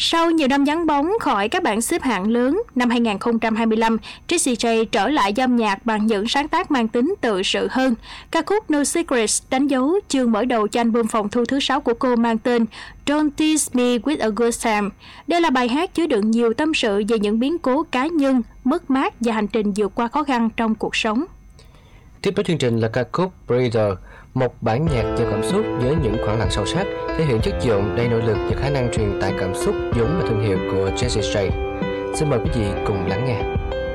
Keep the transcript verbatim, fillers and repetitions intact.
Sau nhiều năm vắng bóng khỏi các bảng xếp hạng lớn, năm hai không hai lăm, Jessie J trở lại dòng nhạc bằng những sáng tác mang tính tự sự hơn. Ca khúc No Secrets đánh dấu chương mở đầu cho album phòng thu thứ sáu của cô mang tên Don't Tease Me With A Good Time. Đây là bài hát chứa đựng nhiều tâm sự về những biến cố cá nhân, mất mát và hành trình vượt qua khó khăn trong cuộc sống. Tiếp tới chương trình là ca khúc Breather, một bản nhạc giàu cảm xúc với những khoảng lặng sâu sắc, thể hiện chất giọng đầy nội lực và khả năng truyền tải cảm xúc giống và thương hiệu của Jessie J. Xin mời quý vị cùng lắng nghe.